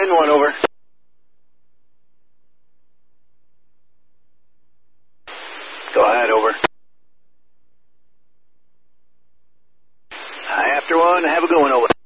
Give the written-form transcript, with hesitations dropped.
1, over. Go ahead, over. After 1, have a good one, over.